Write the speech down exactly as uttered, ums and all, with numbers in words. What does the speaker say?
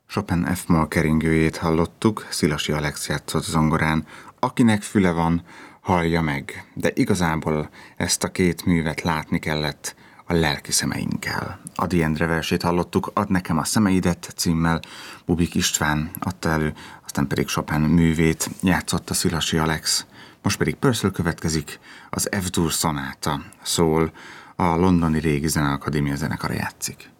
Chopin F-moll keringőjét hallottuk, Szilasi Alex játszott zongorán. Akinek füle van, hallja meg. De igazából ezt a két művet látni kellett a lelki szemeinkkel. Ady Endre versét hallottuk, Add nekem a szemeidet címmel, Bubik István adta elő, aztán pedig Chopin művét játszott a Szilasi Alex. Most pedig Purcell következik, az F-dur szonáta szól, a londoni Régi Zeneakadémia zenekara játszik.